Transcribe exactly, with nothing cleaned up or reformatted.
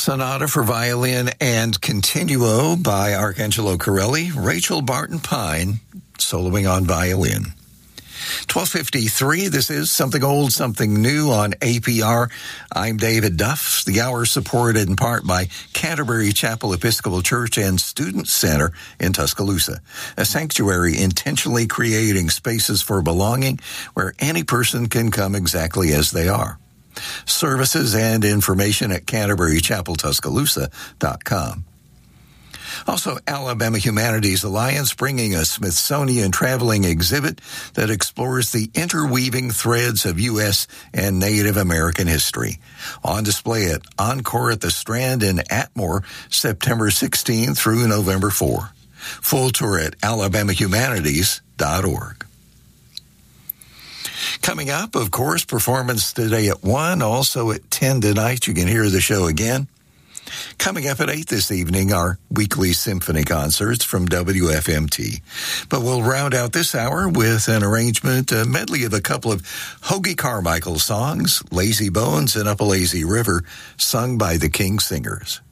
Sonata for Violin and Continuo by Arcangelo Corelli, Rachel Barton Pine, soloing on violin. twelve fifty-three, this is Something Old, Something New on A P R. I'm David Duff. The hour supported in part by Canterbury Chapel Episcopal Church and Student Center in Tuscaloosa, a sanctuary intentionally creating spaces for belonging where any person can come exactly as they are. Services and information at canterbury chapel tuscaloosa dot com. Also, Alabama Humanities Alliance bringing a Smithsonian traveling exhibit that explores the interweaving threads of U S and Native American history. On display at Encore at the Strand in Atmore, September sixteenth through November fourth. Full tour at alabama humanities dot org. Coming up, of course, performance today at one, also at ten tonight. You can hear the show again. Coming up at eight this evening, our weekly symphony concerts from W F M T. But we'll round out this hour with an arrangement, a medley of a couple of Hoagy Carmichael songs, Lazy Bones and Up a Lazy River, sung by the King Singers.